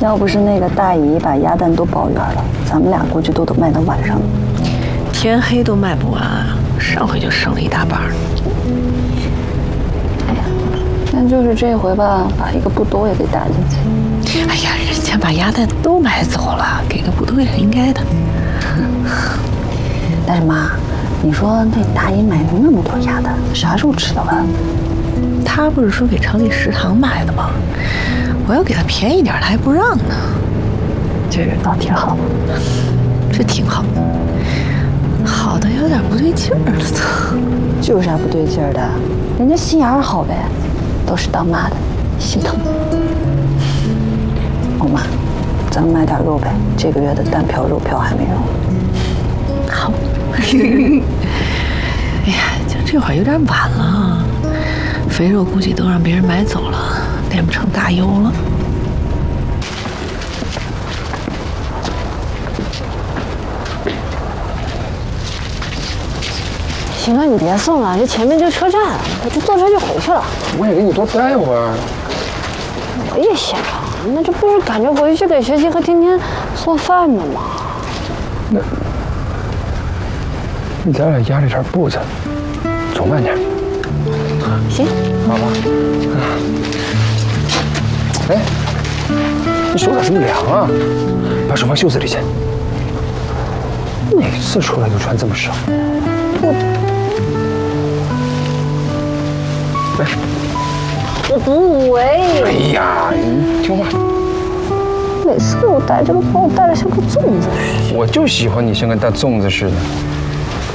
要不是那个大姨把鸭蛋都包圆了，咱们俩估计都得卖到晚上。 天黑都卖不完，上回就剩了一大半。 哎呀，但就是这回吧，把一个不多也给打进去。 哎呀，人家把鸭蛋都买走了，给个不多也是应该的。 但是妈，你说那大姨买那么多鸭蛋，啥时候吃得完？ 他不是说给城里食堂买的吗？我要给他便宜点，他还不让呢。 这人倒挺好， 这挺好，好的有点不对劲儿了都。 这有啥不对劲儿的？人家心眼儿好呗，都是当妈的，心疼。欧妈，咱们买点肉呗，这个月的单票、肉票还没有。 好。哎呀，就这会儿有点晚了，肥肉估计都让别人买走了，炼不成大油了。 行了，你别送了，这前面就车站，我就坐车就回去了。 我也给你多待会儿。 我也想，那这不是赶着回去给学习和天天做饭呢吗？ 那咱俩压着点步子，走慢点。 行， 好吧。哎，你手咋这么凉啊？把手放袖子里去。每次出来都穿这么少。 我不为。 哎呀，你听话。 每次给我带这个包，带的像个粽子似的。 我就喜欢你像个大粽子似的。